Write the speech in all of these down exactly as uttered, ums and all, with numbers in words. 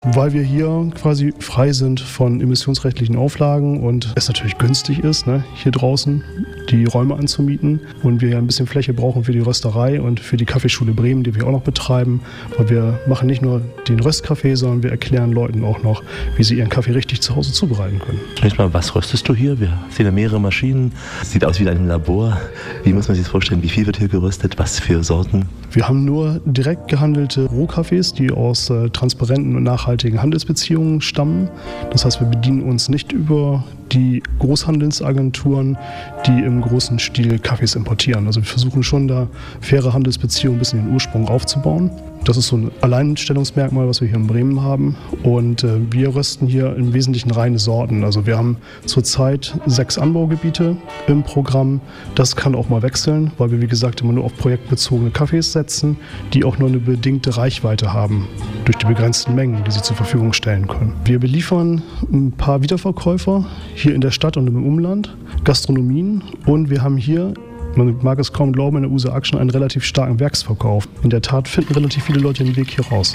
Weil wir hier quasi frei sind von emissionsrechtlichen Auflagen und es natürlich günstig ist, ne, hier draußen die Räume anzumieten und wir ja ein bisschen Fläche brauchen für die Rösterei und für die Kaffeeschule Bremen, die wir auch noch betreiben, weil wir machen nicht nur den Röstkaffee, sondern wir erklären Leuten auch noch, wie sie ihren Kaffee richtig zu Hause zubereiten können. Zunächst mal, was röstest du hier? Wir sehen ja mehrere Maschinen, sieht aus wie in einem Labor. Wie muss man sich das vorstellen? Wie viel wird hier geröstet? Was für Sorten? Wir haben nur direkt gehandelte Rohkaffees, die aus äh, transparenten und nachhaltigen Handelsbeziehungen stammen. Das heißt, wir bedienen uns nicht über die Großhandelsagenturen, die im großen Stil Kaffees importieren. Also wir versuchen schon da faire Handelsbeziehungen bis in den Ursprung aufzubauen. Das ist so ein Alleinstellungsmerkmal, was wir hier in Bremen haben. Und äh, wir rösten hier im Wesentlichen reine Sorten. Also wir haben zurzeit sechs Anbaugebiete im Programm. Das kann auch mal wechseln, weil wir, wie gesagt, immer nur auf projektbezogene Kaffees setzen, die auch nur eine bedingte Reichweite haben durch die begrenzten Mengen, die sie zur Verfügung stellen können. Wir beliefern ein paar Wiederverkäufer hier in der Stadt und im Umland, Gastronomien, und wir haben hier, man mag es kaum glauben, in der U S A Action einen relativ starken Werksverkauf. In der Tat finden relativ viele Leute den Weg hier raus.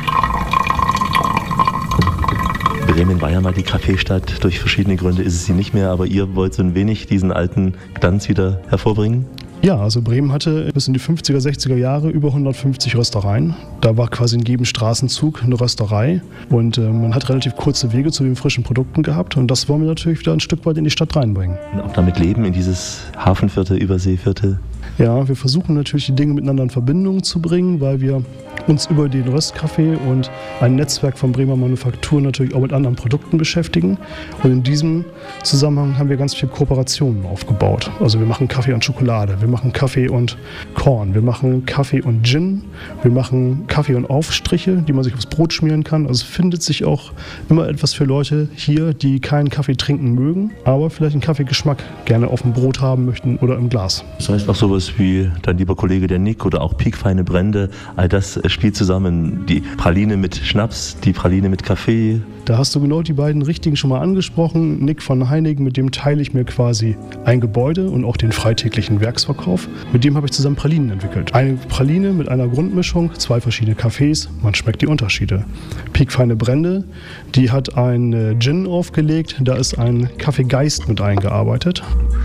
Bremen war ja mal die Kaffeestadt. Durch verschiedene Gründe ist es sie nicht mehr, aber ihr wollt so ein wenig diesen alten Glanz wieder hervorbringen? Ja, also Bremen hatte bis in die fünfziger, sechziger Jahre über hundertfünfzig Röstereien. Da war quasi in jedem Straßenzug eine Rösterei und äh, man hat relativ kurze Wege zu den frischen Produkten gehabt und das wollen wir natürlich wieder ein Stück weit in die Stadt reinbringen. Und auch damit leben, in dieses Hafenviertel, Überseeviertel? Ja, wir versuchen natürlich die Dinge miteinander in Verbindung zu bringen, weil wir uns über den Röstkaffee und ein Netzwerk von Bremer Manufakturen natürlich auch mit anderen Produkten beschäftigen. Und in diesem Zusammenhang haben wir ganz viele Kooperationen aufgebaut. Also wir machen Kaffee und Schokolade, wir machen Kaffee und Korn, wir machen Kaffee und Gin, wir machen Kaffee und Aufstriche, die man sich aufs Brot schmieren kann. Also es findet sich auch immer etwas für Leute hier, die keinen Kaffee trinken mögen, aber vielleicht einen Kaffeegeschmack gerne auf dem Brot haben möchten oder im Glas. Das heißt auch sowas wie dein lieber Kollege der Nick oder auch piekfeine Brände, all das spielt zusammen. Die Praline mit Schnaps, die Praline mit Kaffee. Da hast du genau die beiden Richtigen schon mal angesprochen. Nick von Heinigen, mit dem teile ich mir quasi ein Gebäude und auch den freitäglichen Werksverkauf. Mit dem habe ich zusammen Pralinen entwickelt. Eine Praline mit einer Grundmischung, zwei verschiedene Kaffees, man schmeckt die Unterschiede. Piekfeine Brände, die hat ein Gin aufgelegt, da ist ein Kaffeegeist mit eingearbeitet.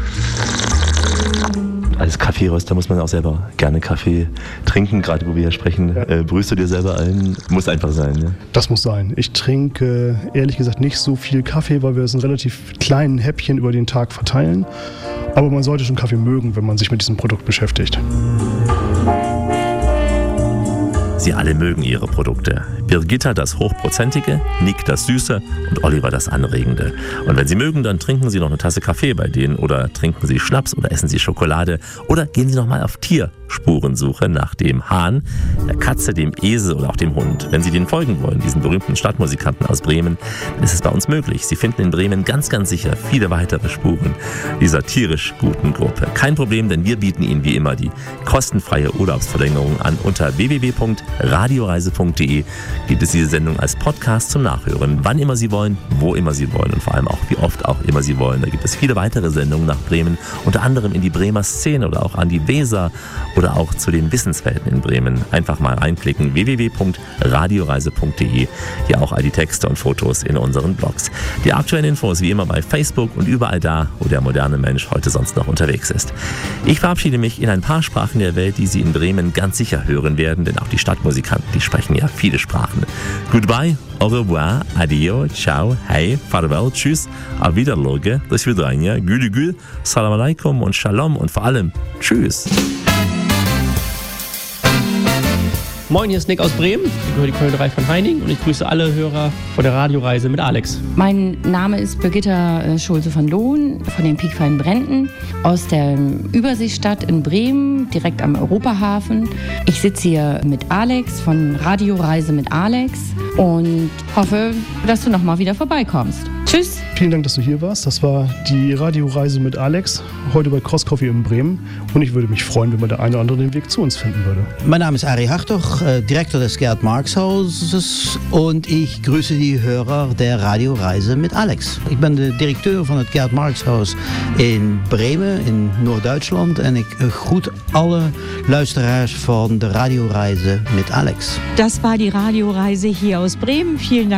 Als Kaffeeröster muss man auch selber gerne Kaffee trinken, gerade wo wir hier sprechen. Ja. Äh, brühst du dir selber ein? Muss einfach sein, ne? Das muss sein. Ich trinke ehrlich gesagt nicht so viel Kaffee, weil wir es in relativ kleinen Häppchen über den Tag verteilen. Aber man sollte schon Kaffee mögen, wenn man sich mit diesem Produkt beschäftigt. Sie alle mögen ihre Produkte. Birgitta das Hochprozentige, Nick das Süße und Oliver das Anregende. Und wenn Sie mögen, dann trinken Sie noch eine Tasse Kaffee bei denen oder trinken Sie Schnaps oder essen Sie Schokolade oder gehen Sie noch mal auf Tierspurensuche nach dem Hahn, der Katze, dem Esel oder auch dem Hund. Wenn Sie denen folgen wollen, diesen berühmten Stadtmusikanten aus Bremen, dann ist es bei uns möglich. Sie finden in Bremen ganz, ganz sicher viele weitere Spuren dieser tierisch guten Gruppe. Kein Problem, denn wir bieten Ihnen wie immer die kostenfreie Urlaubsverlängerung an. Unter w w w punkt radioreise punkt d e gibt es diese Sendung als Podcast zum Nachhören, wann immer Sie wollen, wo immer Sie wollen und vor allem auch wie oft auch immer Sie wollen. Da gibt es viele weitere Sendungen nach Bremen, unter anderem in die Bremer Szene oder auch an die Weser oder auch zu den Wissenswelten in Bremen. Einfach mal reinklicken, w w w punkt radioreise punkt d e. Hier auch all die Texte und Fotos in unseren Blogs. Die aktuellen Infos wie immer bei Facebook und überall da, wo der moderne Mensch heute sonst noch unterwegs ist. Ich verabschiede mich in ein paar Sprachen der Welt, die Sie in Bremen ganz sicher hören werden, denn auch die Stadtmusikanten, die sprechen ja viele Sprachen. Goodbye, au revoir, adio, ciao, hey, farewell, tschüss, auf Wiedersehen, до свидания, gül gül, salam alaikum und shalom und vor allem tschüss. Moin, hier ist Nick aus Bremen, ich gehöre die Köln drei von Heinigen und ich grüße alle Hörer von der Radioreise mit Alex. Mein Name ist Birgitta Schulze von Lohn von den Piekfeinen Bränden aus der Überseestadt in Bremen, direkt am Europahafen. Ich sitze hier mit Alex von Radioreise mit Alex und hoffe, dass du nochmal wieder vorbeikommst. Tschüss. Vielen Dank, dass du hier warst. Das war die Radioreise mit Alex, heute bei Cross Coffee in Bremen. Und ich würde mich freuen, wenn man der eine oder andere den Weg zu uns finden würde. Mein Name ist Ari Hartog, äh, Direktor des Gerd-Marx-Hauses und ich grüße die Hörer der Radioreise mit Alex. Ich bin der Direkteur van het Gerd-Marx-Haus in Bremen in Noord-Duitsland en ik groet alle luisteraars van de Radioreise mit Alex. Das war die Radioreise hier aus Bremen. Vielen Dank.